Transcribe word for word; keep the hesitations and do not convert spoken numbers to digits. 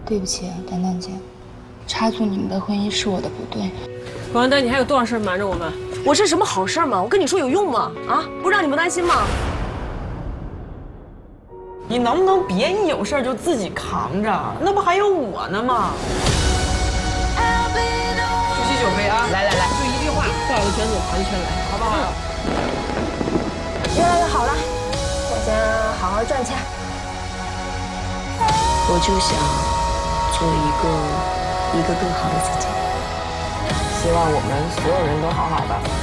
对不起啊，丹丹姐，插足你们的婚姻是我的不对。 王丹，你还有多少事瞒着我们？ 我是什么好事吗？我跟你说有用吗？啊，不让你们担心吗？ 你能不能别一有事就自己扛着？那不还有我呢吗？ 举起酒杯啊！来来来，就一句话，画个圈子，盘圈来，好不好？ 越来越好了，我先好好赚钱。我就想做一个一个更好的自己。 希望我们所有人都好好的。